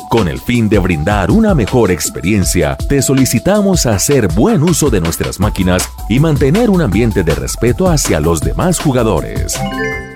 Con el fin de brindar una mejor experiencia, te solicitamos hacer buen uso de nuestras máquinas y mantener un ambiente de respeto hacia los demás jugadores.